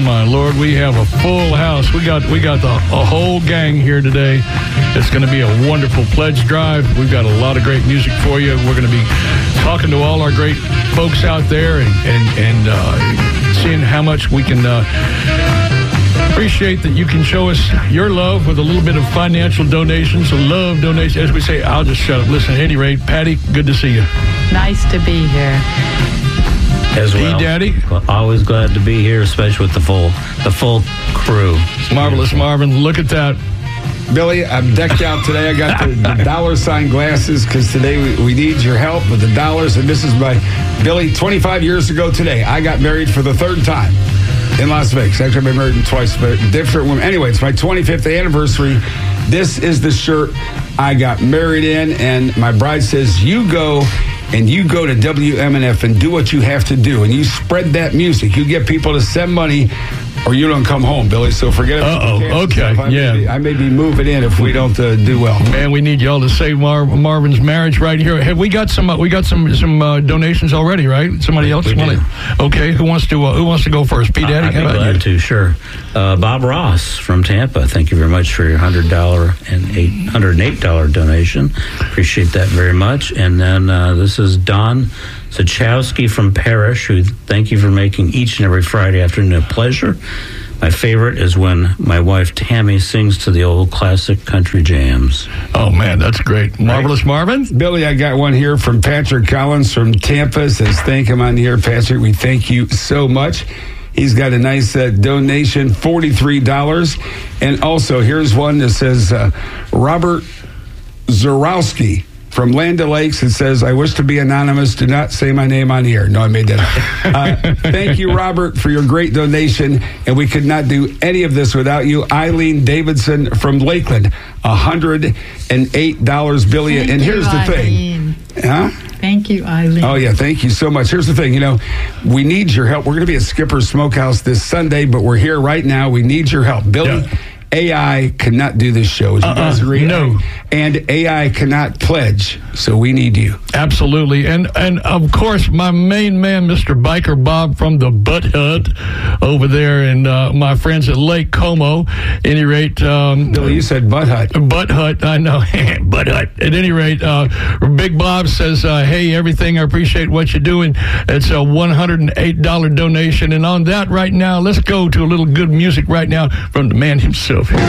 my Lord, we have a full house. We got a whole gang here today. It's going to be a wonderful pledge drive. We've got a lot of great music for you. We're going to be talking to all our great folks out there and seeing how much we can appreciate that you can show us your love with a little bit of financial donations, a love donation. As we say, I'll just shut up. Listen, at any rate, Patty, good to see you. Nice to be here. As well. Daddy? Always glad to be here, especially with the full crew. Marvelous, Marvin. Look at that. Billy, I'm decked out today. I got the dollar sign glasses because today we need your help with the dollars. And this is Billy, 25 years ago today, I got married for the third time in Las Vegas. Actually, I've been married twice, but different women. Anyway, it's my 25th anniversary. This is the shirt I got married in, and my bride says, you go to WMNF and do what you have to do, and you spread that music. You get people to send money, or you don't come home, Billy. So forget it. Okay, I may be moving in if we don't do well. Man, we need y'all to save Marvin's marriage right here. Have we got some donations already? Right? Somebody else? Okay, who wants to go first? P. Daddy, I'd be glad to. Sure. Bob Ross from Tampa. Thank you very much for your $108 donation. Appreciate that very much. And then this is Don Zachowski from Parrish, who thank you for making each and every Friday afternoon a pleasure. My favorite is when my wife Tammy sings to the old classic country jams. Oh, man, that's great. Marvelous, Marvin? Billy, I got one here from Patrick Collins from Tampa. Says, thank him on here. Patrick, we thank you so much. He's got a nice donation, $43. And also, here's one that says, Robert Zarowski from Land O'Lakes. It says, I wish to be anonymous. Do not say my name on here. No, I made that up. Thank you, Robert, for your great donation. And we could not do any of this without you. Eileen Davidson from Lakeland, $108, Billy. And here's the thing. Huh? Thank you, Eileen. Oh, yeah, thank you so much. Here's the thing, we need your help. We're going to be at Skipper's Smokehouse this Sunday, but we're here right now. We need your help. Billy, yeah. AI cannot do this show. As you guys agree? No. And AI cannot pledge, so we need you. Absolutely. And of course, my main man, Mr. Biker Bob from the Butt Hut over there, and my friends at Lake Como. At any rate... Billy, you said Butt Hut. Butt Hut, I know. Butt Hut. At any rate, Big Bob says, hey, everything, I appreciate what you're doing. It's a $108 donation. And on that right now, let's go to a little good music right now from the man himself here.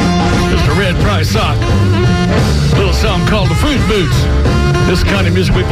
Mr. Red Price Sock. A little song called The Fruit Boots. This kind of music we